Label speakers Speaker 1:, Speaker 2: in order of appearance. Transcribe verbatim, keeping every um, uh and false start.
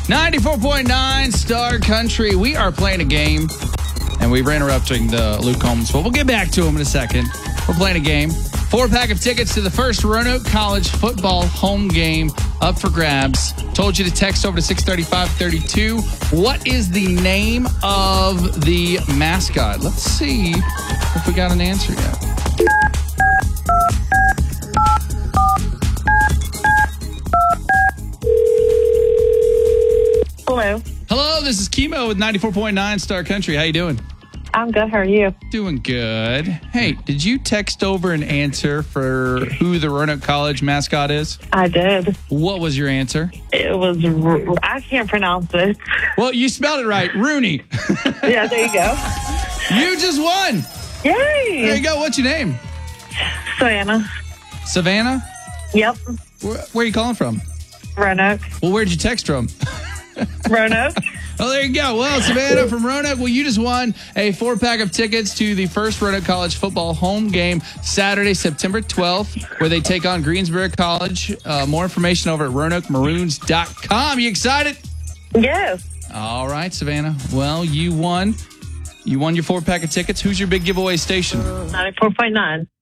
Speaker 1: ninety-four point nine Star Country. We are playing a game, and we were interrupting the Luke Combs, but we'll get back to him in a second. We're playing a game. Four pack of tickets to the first Roanoke College football home game up for grabs. Told you to text over to six thirty-five thirty-two. What is the name of the mascot? Let's see if we got an answer yet.
Speaker 2: Hello.
Speaker 1: Hello, this is Kimo with ninety-four point nine Star Country. How you doing?
Speaker 2: I'm good. How are you?
Speaker 1: Doing good. Hey, did you text over an answer for who the Roanoke College mascot is?
Speaker 2: I did.
Speaker 1: What was your answer?
Speaker 2: It was, R- I can't pronounce it.
Speaker 1: Well, you spelled it right. Rooney.
Speaker 2: Yeah, there you go.
Speaker 1: You just won.
Speaker 2: Yay.
Speaker 1: There you go. What's your name?
Speaker 2: Savannah.
Speaker 1: Savannah?
Speaker 2: Yep.
Speaker 1: Where, where are you calling from?
Speaker 2: Roanoke.
Speaker 1: Well, where'd you text from?
Speaker 2: Roanoke.
Speaker 1: Oh, there you go. Well, Savannah from Roanoke, well, you just won a four-pack of tickets to the first Roanoke College football home game Saturday, September twelfth, where they take on Greensboro College. Uh, more information over at roanoke maroons dot com. You excited?
Speaker 2: Yes.
Speaker 1: All right, Savannah. Well, you won. You won your four-pack of tickets. Who's your big giveaway station?
Speaker 2: ninety-four point nine.